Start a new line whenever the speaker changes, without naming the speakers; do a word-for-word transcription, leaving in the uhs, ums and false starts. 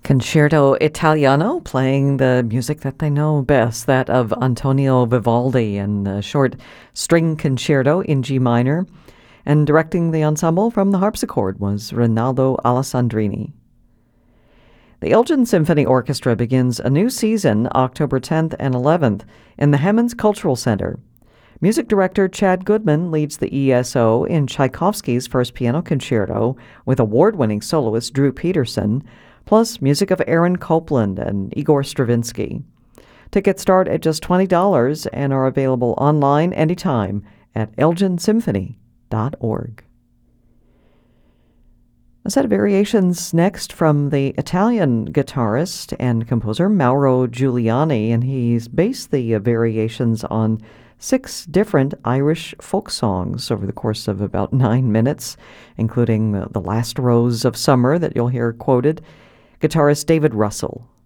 Concerto Italiano, playing the music that they know best, that of Antonio Vivaldi, and the short string concerto in G minor. And directing the ensemble from the harpsichord was Rinaldo Alessandrini. The Elgin Symphony Orchestra begins a new season October tenth and eleventh in the Hemmons Cultural Center. Music director Chad Goodman leads the E S O in Tchaikovsky's First Piano Concerto with award-winning soloist Drew Peterson, plus music of Aaron Copland and Igor Stravinsky. Tickets start at just twenty dollars and are available online anytime at elgin symphony dot org. A set of variations next from the Italian guitarist and composer Mauro Giuliani, and he's based the uh, variations on six different Irish folk songs over the course of about nine minutes, including uh, The Last Rose of Summer that you'll hear quoted. Guitarist David Russell